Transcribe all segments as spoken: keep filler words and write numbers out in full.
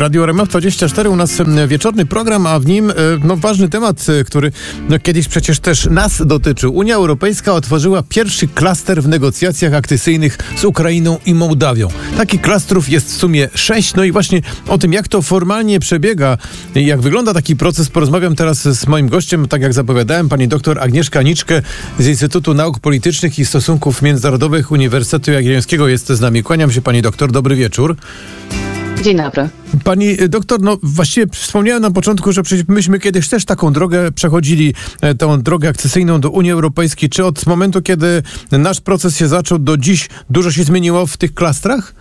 Radio R M F dwadzieścia cztery, u nas wieczorny program, a w nim no, ważny temat, który no, kiedyś przecież też nas dotyczył. Unia Europejska otworzyła pierwszy klaster w negocjacjach akcesyjnych z Ukrainą i Mołdawią. Takich klastrów jest w sumie sześć. No i właśnie o tym, jak to formalnie przebiega, jak wygląda taki proces, porozmawiam teraz z moim gościem, tak jak zapowiadałem, pani doktor Agnieszka Niczkę z Instytutu Nauk Politycznych i Stosunków Międzynarodowych Uniwersytetu Jagiellońskiego jest z nami. Kłaniam się, pani doktor. Dobry wieczór. Dzień dobry. Pani doktor, no właściwie wspomniałem na początku, że przecież myśmy kiedyś też taką drogę przechodzili, tą drogę akcesyjną do Unii Europejskiej. Czy od momentu, kiedy nasz proces się zaczął, do dziś dużo się zmieniło w tych klastrach?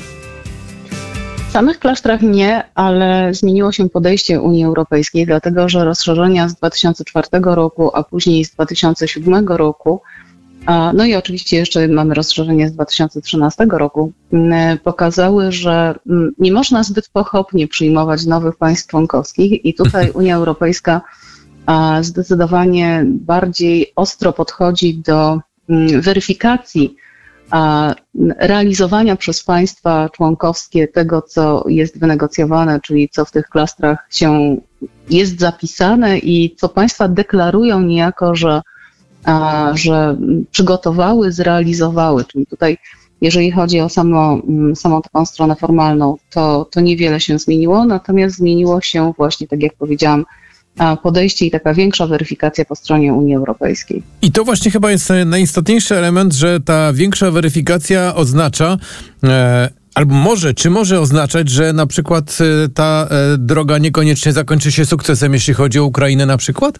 W samych klastrach nie, ale zmieniło się podejście Unii Europejskiej, dlatego że rozszerzenia z dwa tysiące czwartego roku, a później z dwa tysiące siódmego roku, no i oczywiście jeszcze mamy rozszerzenie z dwa tysiące trzynastego roku, pokazały, że nie można zbyt pochopnie przyjmować nowych państw członkowskich i tutaj Unia Europejska zdecydowanie bardziej ostro podchodzi do weryfikacji realizowania przez państwa członkowskie tego, co jest wynegocjowane, czyli co w tych klastrach się jest zapisane i co państwa deklarują niejako, że A, że przygotowały, zrealizowały. Czyli tutaj, jeżeli chodzi o samo, samą taką stronę formalną, to, to niewiele się zmieniło, natomiast zmieniło się właśnie, tak jak powiedziałam, podejście i taka większa weryfikacja po stronie Unii Europejskiej. I to właśnie chyba jest najistotniejszy element, że ta większa weryfikacja oznacza, e, albo może, czy może oznaczać, że na przykład e, ta e, droga niekoniecznie zakończy się sukcesem, jeśli chodzi o Ukrainę na przykład?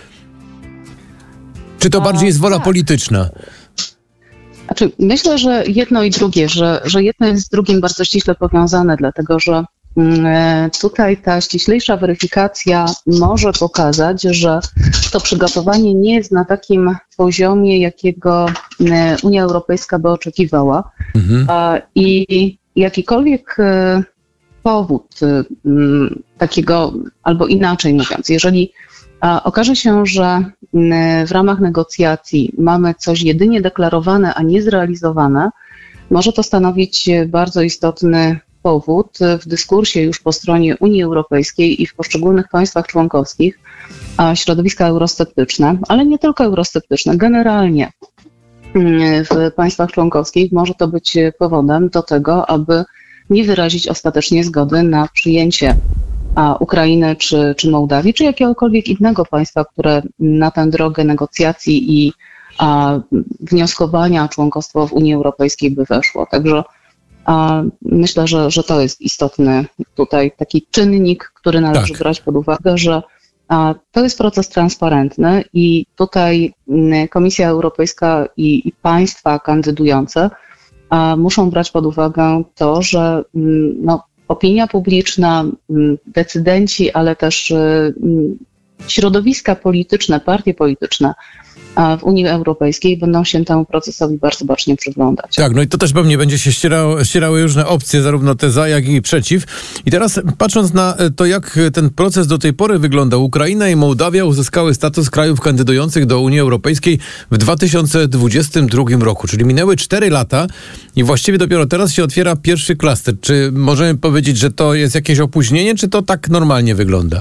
Czy to bardziej jest wola polityczna? Znaczy, myślę, że jedno i drugie, że, że jedno jest z drugim bardzo ściśle powiązane, dlatego że tutaj ta ściślejsza weryfikacja może pokazać, że to przygotowanie nie jest na takim poziomie, jakiego Unia Europejska by oczekiwała. Mhm. I jakikolwiek powód takiego, albo inaczej mówiąc, jeżeli okaże się, że w ramach negocjacji mamy coś jedynie deklarowane, a nie zrealizowane, może to stanowić bardzo istotny powód w dyskursie już po stronie Unii Europejskiej i w poszczególnych państwach członkowskich, a środowiska eurosceptyczne, ale nie tylko eurosceptyczne, generalnie w państwach członkowskich może to być powodem do tego, aby nie wyrazić ostatecznie zgody na przyjęcie a Ukrainy czy, czy Mołdawii, czy jakiegokolwiek innego państwa, które na tę drogę negocjacji i a, wnioskowania o członkostwo w Unii Europejskiej by weszło. Także a, myślę, że, że to jest istotny tutaj taki czynnik, który należy tak. brać pod uwagę, że a, to jest proces transparentny i tutaj Komisja Europejska i, i państwa kandydujące a, muszą brać pod uwagę to, że no, opinia publiczna, decydenci, ale też środowiska polityczne, partie polityczne w Unii Europejskiej będą się temu procesowi bardzo bacznie przyglądać. Tak, no i to też pewnie będzie się ścierało, ścierały różne opcje, zarówno te za, jak i przeciw. I teraz patrząc na to, jak ten proces do tej pory wyglądał, Ukraina i Mołdawia uzyskały status krajów kandydujących do Unii Europejskiej w dwa tysiące dwudziestym drugim roku, czyli minęły cztery lata i właściwie dopiero teraz się otwiera pierwszy klaster. Czy możemy powiedzieć, że to jest jakieś opóźnienie, czy to tak normalnie wygląda?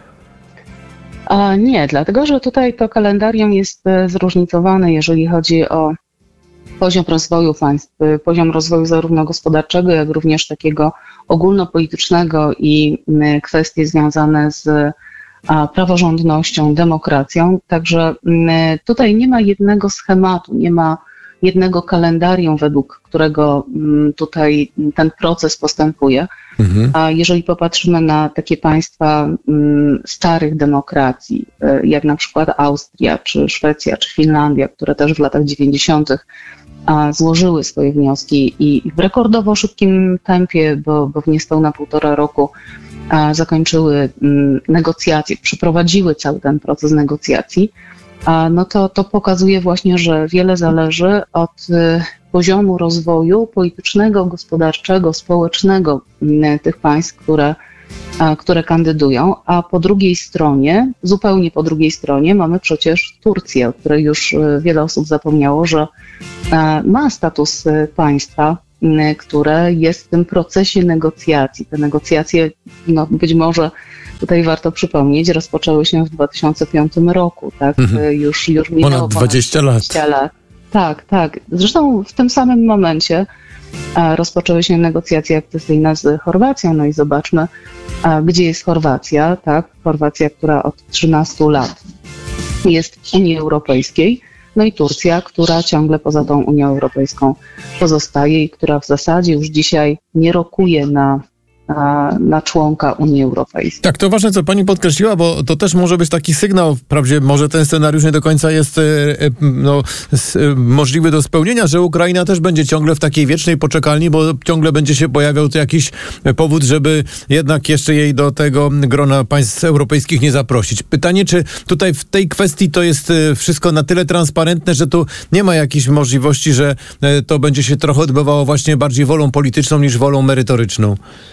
A nie, dlatego że tutaj to kalendarium jest zróżnicowane, jeżeli chodzi o poziom rozwoju państw, poziom rozwoju zarówno gospodarczego, jak również takiego ogólnopolitycznego i kwestie związane z praworządnością, demokracją. Także tutaj nie ma jednego schematu, nie ma jednego kalendarium, według którego tutaj ten proces postępuje. Mhm. A jeżeli popatrzymy na takie państwa starych demokracji, jak na przykład Austria, czy Szwecja, czy Finlandia, które też w latach dziewięćdziesiątych złożyły swoje wnioski i w rekordowo szybkim tempie, bo, bo w niespełna półtora roku zakończyły negocjacje, przeprowadziły cały ten proces negocjacji, no to, to pokazuje właśnie, że wiele zależy od poziomu rozwoju politycznego, gospodarczego, społecznego tych państw, które, które kandydują, a po drugiej stronie, zupełnie po drugiej stronie mamy przecież Turcję, o której już wiele osób zapomniało, że ma status państwa które jest w tym procesie negocjacji. Te negocjacje, no być może tutaj warto przypomnieć, rozpoczęły się w dwa tysiące piątym roku, tak? Mhm. Już, już minęło ponad dwadzieścia lat. lat. Tak, tak. Zresztą w tym samym momencie a, rozpoczęły się negocjacje akcesyjne z Chorwacją. No i zobaczmy, a, gdzie jest Chorwacja, tak? Chorwacja, która od trzynastu lat jest w Unii Europejskiej. No i Turcja, która ciągle poza tą Unią Europejską pozostaje i która w zasadzie już dzisiaj nie rokuje na, na członka Unii Europejskiej. Tak, to ważne, co pani podkreśliła, bo to też może być taki sygnał, wprawdzie może ten scenariusz nie do końca jest no, możliwy do spełnienia, że Ukraina też będzie ciągle w takiej wiecznej poczekalni, bo ciągle będzie się pojawiał tu jakiś powód, żeby jednak jeszcze jej do tego grona państw europejskich nie zaprosić. Pytanie, czy tutaj w tej kwestii to jest wszystko na tyle transparentne, że tu nie ma jakiejś możliwości, że to będzie się trochę odbywało właśnie bardziej wolą polityczną niż wolą merytoryczną?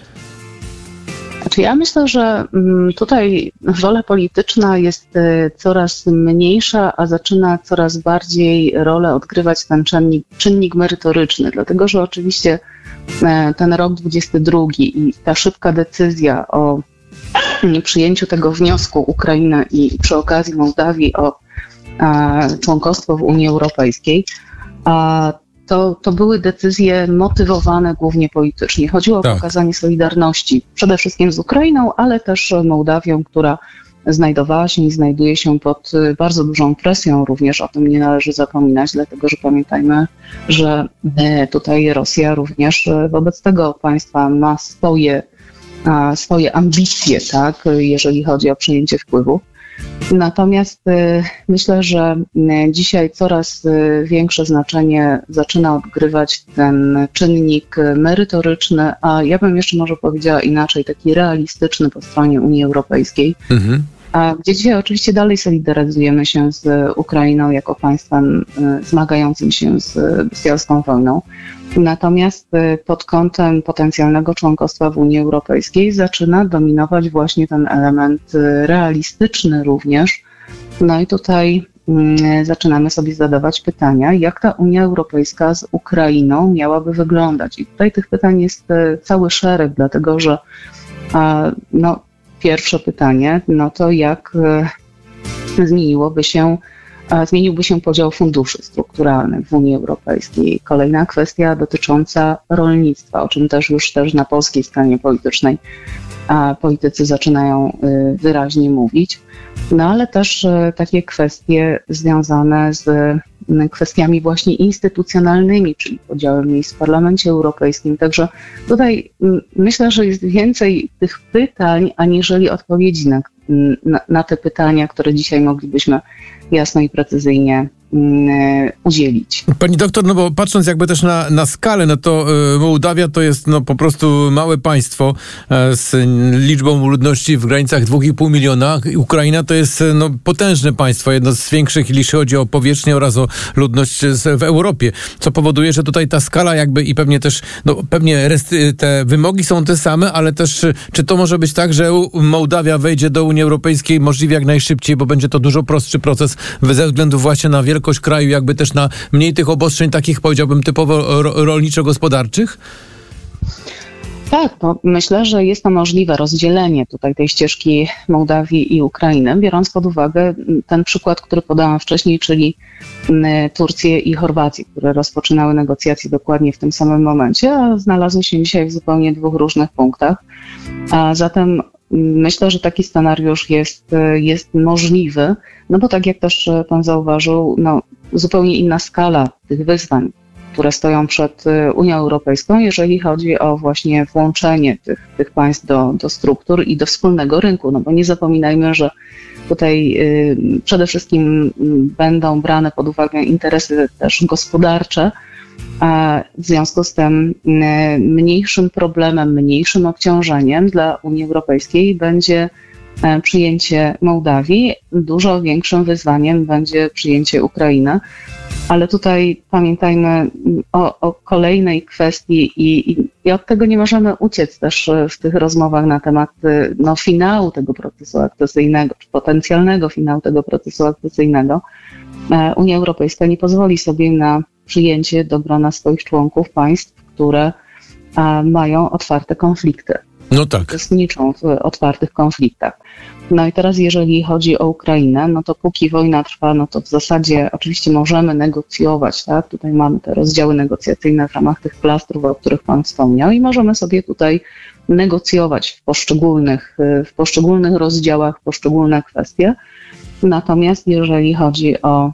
Znaczy ja myślę, że tutaj wola polityczna jest coraz mniejsza, a zaczyna coraz bardziej rolę odgrywać ten czynnik, czynnik merytoryczny, dlatego że oczywiście ten rok dwudziesty drugi i ta szybka decyzja o przyjęciu tego wniosku Ukrainy i przy okazji Mołdawii o członkostwo w Unii Europejskiej, a To, to były decyzje motywowane głównie politycznie. Chodziło tak. o pokazanie solidarności przede wszystkim z Ukrainą, ale też Mołdawią, która znajdowała się i znajduje się pod bardzo dużą presją. Również o tym nie należy zapominać, dlatego że pamiętajmy, że tutaj Rosja również wobec tego państwa ma swoje, swoje ambicje, tak, jeżeli chodzi o przejęcie wpływu. Natomiast y, myślę, że y, dzisiaj coraz y, większe znaczenie zaczyna odgrywać ten czynnik merytoryczny, a ja bym jeszcze może powiedziała inaczej, taki realistyczny po stronie Unii Europejskiej, mhm. a gdzie dzisiaj oczywiście dalej solidaryzujemy się z Ukrainą jako państwem y, zmagającym się z bestialską wojną. Natomiast pod kątem potencjalnego członkostwa w Unii Europejskiej zaczyna dominować właśnie ten element realistyczny również. No i tutaj mm, zaczynamy sobie zadawać pytania, jak ta Unia Europejska z Ukrainą miałaby wyglądać. I tutaj tych pytań jest cały szereg, dlatego że a, no, pierwsze pytanie, no to jak e, zmieniłoby się Zmieniłby się podział funduszy strukturalnych w Unii Europejskiej. Kolejna kwestia dotycząca rolnictwa, o czym też już też na polskiej scenie politycznej politycy zaczynają wyraźnie mówić. No ale też takie kwestie związane z kwestiami właśnie instytucjonalnymi, czyli podziałem miejsc w Parlamencie Europejskim. Także tutaj myślę, że jest więcej tych pytań, aniżeli odpowiedzi na, na, na te pytania, które dzisiaj moglibyśmy jasno i precyzyjnie udzielić. Pani doktor, no bo patrząc jakby też na, na skalę, no to y, Mołdawia to jest no po prostu małe państwo y, z liczbą ludności w granicach dwa i pół miliona. Ukraina to jest no potężne państwo, jedno z większych, jeśli chodzi o powierzchnię oraz o ludność w Europie, co powoduje, że tutaj ta skala jakby i pewnie też, no pewnie restry- te wymogi są te same, ale też czy to może być tak, że Mołdawia wejdzie do Unii Europejskiej możliwie jak najszybciej, bo będzie to dużo prostszy proces ze względu właśnie na wielkość kraju, jakby też na mniej tych obostrzeń takich, powiedziałbym, typowo ro- rolniczo-gospodarczych? Tak, no myślę, że jest to możliwe rozdzielenie tutaj tej ścieżki Mołdawii i Ukrainy, biorąc pod uwagę ten przykład, który podałam wcześniej, czyli Turcję i Chorwację, które rozpoczynały negocjacje dokładnie w tym samym momencie, a znalazły się dzisiaj w zupełnie dwóch różnych punktach. A zatem myślę, że taki scenariusz jest, jest możliwy, no bo tak jak też pan zauważył, no, zupełnie inna skala tych wyzwań, które stoją przed Unią Europejską, jeżeli chodzi o właśnie włączenie tych, tych państw do, do struktur i do wspólnego rynku, no bo nie zapominajmy, że tutaj y, przede wszystkim będą brane pod uwagę interesy też gospodarcze, a w związku z tym mniejszym problemem, mniejszym obciążeniem dla Unii Europejskiej będzie przyjęcie Mołdawii, dużo większym wyzwaniem będzie przyjęcie Ukrainy. Ale tutaj pamiętajmy o, o kolejnej kwestii i, i, i od tego nie możemy uciec też w tych rozmowach na temat no, finału tego procesu akcesyjnego, czy potencjalnego finału tego procesu akcesyjnego. Unia Europejska nie pozwoli sobie na przyjęcie do grona swoich członków państw, które a, mają otwarte konflikty. No tak. Uczestniczą w otwartych konfliktach. No i teraz jeżeli chodzi o Ukrainę, no to póki wojna trwa, no to w zasadzie oczywiście możemy negocjować, tak? Tutaj mamy te rozdziały negocjacyjne w ramach tych plastrów, o których Pan wspomniał i możemy sobie tutaj negocjować w poszczególnych, w poszczególnych rozdziałach, poszczególne kwestie. Natomiast jeżeli chodzi o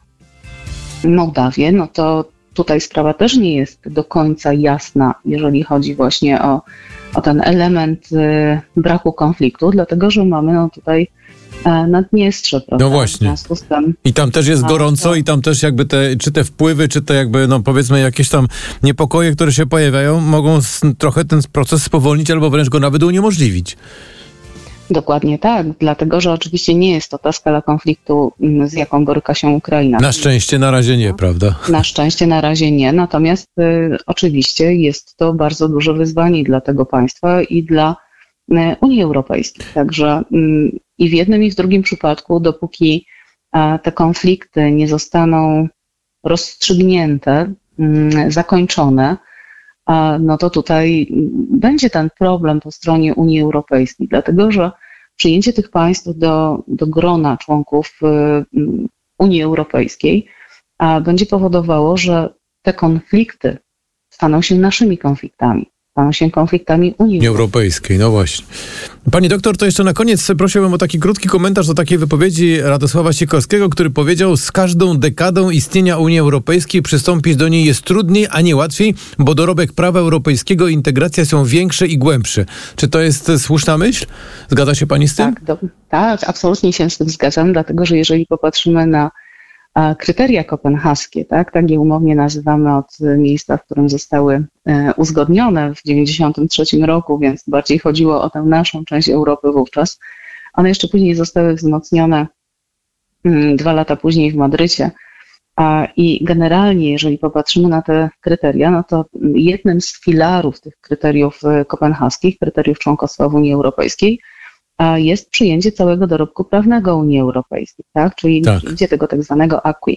Mołdawię, no to tutaj sprawa też nie jest do końca jasna, jeżeli chodzi właśnie o, o ten element y, braku konfliktu, dlatego że mamy no, tutaj e, Naddniestrze, prawda? No właśnie. Tym, I tam też jest gorąco to... i tam też jakby te, czy te wpływy, czy te jakby, no powiedzmy jakieś tam niepokoje, które się pojawiają, mogą s- trochę ten proces spowolnić albo wręcz go nawet uniemożliwić. Dokładnie tak, dlatego że oczywiście nie jest to ta skala konfliktu, z jaką boryka się Ukraina. Na szczęście na razie nie, prawda? Na szczęście na razie nie, natomiast y, oczywiście jest to bardzo duże wyzwanie dla tego państwa i dla y, Unii Europejskiej. Także y, i w jednym i w drugim przypadku, dopóki y, te konflikty nie zostaną rozstrzygnięte, y, zakończone, no to tutaj będzie ten problem po stronie Unii Europejskiej, dlatego że przyjęcie tych państw do, do grona członków Unii Europejskiej będzie powodowało, że te konflikty staną się naszymi konfliktami, staną się konfliktami Unii Europejskiej. No właśnie. Pani doktor, to jeszcze na koniec prosiłbym o taki krótki komentarz do takiej wypowiedzi Radosława Sikorskiego, który powiedział: z każdą dekadą istnienia Unii Europejskiej przystąpić do niej jest trudniej, a nie łatwiej, bo dorobek prawa europejskiego i integracja są większe i głębsze. Czy to jest słuszna myśl? Zgadza się pani z tym? Tak, do, tak, absolutnie się z tym zgadzam, dlatego że jeżeli popatrzymy na a, kryteria kopenhaskie, tak, tak je umownie nazywamy od miejsca, w którym zostały e, uzgodnione w dziewięćdziesiątym trzecim roku, więc bardziej chodziło o tę naszą część Europy wówczas. One jeszcze później zostały wzmocnione mm, dwa lata później w Madrycie. A, I generalnie, jeżeli popatrzymy na te kryteria, no to jednym z filarów tych kryteriów kopenhaskich, kryteriów członkostwa w Unii Europejskiej, jest przyjęcie całego dorobku prawnego Unii Europejskiej, tak? Czyli tak. Przyjęcie tego tak zwanego acquis.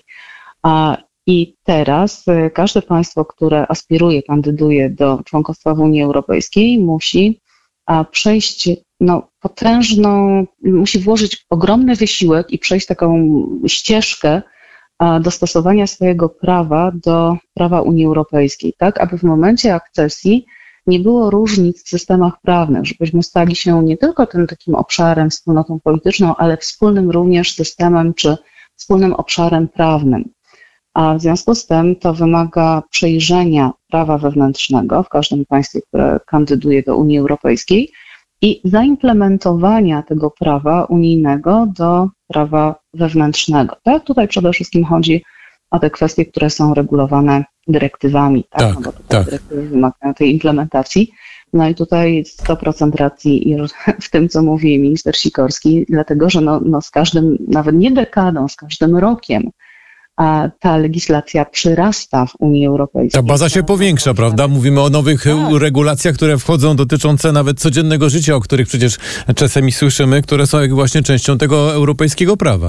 I teraz każde państwo, które aspiruje, kandyduje do członkostwa w Unii Europejskiej, musi przejść no, potężną, musi włożyć ogromny wysiłek i przejść taką ścieżkę dostosowania swojego prawa do prawa Unii Europejskiej, tak? Aby w momencie akcesji nie było różnic w systemach prawnych, żebyśmy stali się nie tylko tym takim obszarem, wspólnotą polityczną, ale wspólnym również systemem czy wspólnym obszarem prawnym. A w związku z tym to wymaga przejrzenia prawa wewnętrznego w każdym państwie, które kandyduje do Unii Europejskiej i zaimplementowania tego prawa unijnego do prawa wewnętrznego. Tak? Tutaj przede wszystkim chodzi o te kwestie, które są regulowane dyrektywami, tak? Tak, no bo tutaj tak. dyrektywy wymagają tej implementacji. No i tutaj sto procent racji w tym, co mówi minister Sikorski, dlatego że no, no z każdym, nawet nie dekadą, z każdym rokiem a ta legislacja przyrasta w Unii Europejskiej. Ta baza się powiększa, prawda? Mówimy o nowych tak. regulacjach, które wchodzą, dotyczące nawet codziennego życia, o których przecież czasami słyszymy, które są właśnie częścią tego europejskiego prawa.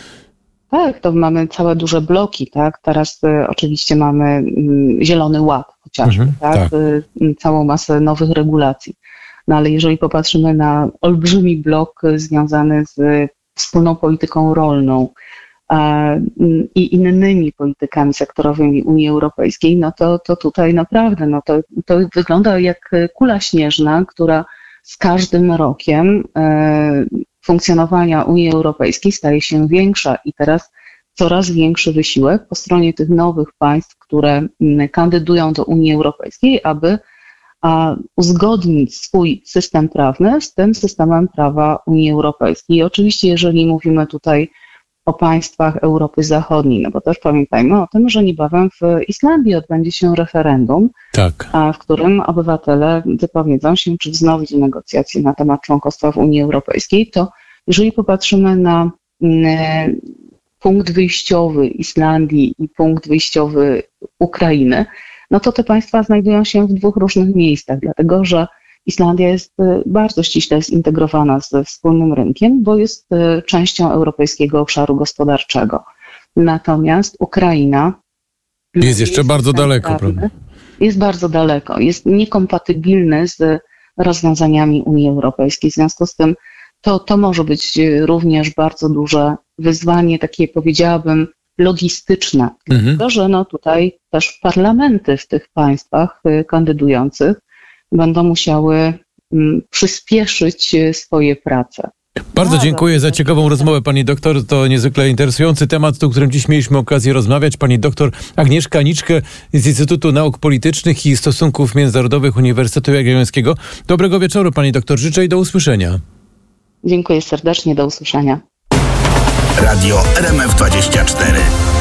Tak, to mamy całe duże bloki, tak? Teraz y, oczywiście mamy y, Zielony Ład chociażby, mhm, tak? tak. Y, całą masę nowych regulacji. No ale jeżeli popatrzymy na olbrzymi blok związany z y, wspólną polityką rolną y, y, i innymi politykami sektorowymi Unii Europejskiej, no to, to tutaj naprawdę, no to, to wygląda jak kula śnieżna, która z każdym rokiem y, funkcjonowania Unii Europejskiej staje się większa i teraz coraz większy wysiłek po stronie tych nowych państw, które kandydują do Unii Europejskiej, aby a, uzgodnić swój system prawny z tym systemem prawa Unii Europejskiej. I oczywiście, jeżeli mówimy tutaj o państwach Europy Zachodniej, no bo też pamiętajmy o tym, że niebawem w Islandii odbędzie się referendum, tak. a, w którym obywatele wypowiedzą się, czy wznowić negocjacje na temat członkostwa w Unii Europejskiej, to jeżeli popatrzymy na mm, punkt wyjściowy Islandii i punkt wyjściowy Ukrainy, no to te państwa znajdują się w dwóch różnych miejscach, dlatego że Islandia jest bardzo ściśle zintegrowana ze wspólnym rynkiem, bo jest częścią europejskiego obszaru gospodarczego. Natomiast Ukraina jest jeszcze bardzo daleko, prawda? jest bardzo daleko, jest niekompatybilny z rozwiązaniami Unii Europejskiej. W związku z tym to, to może być również bardzo duże wyzwanie, takie powiedziałabym logistyczne, mhm. dlatego że no tutaj też parlamenty w tych państwach kandydujących będą musiały przyspieszyć swoje prace. Bardzo dziękuję za ciekawą rozmowę, pani doktor. To niezwykle interesujący temat, o którym dziś mieliśmy okazję rozmawiać. Pani doktor Agnieszka Aniczkę z Instytutu Nauk Politycznych i Stosunków Międzynarodowych Uniwersytetu Jagiellońskiego. Dobrego wieczoru, pani doktor. Życzę i do usłyszenia. Dziękuję serdecznie, do usłyszenia. Radio R M F dwadzieścia cztery.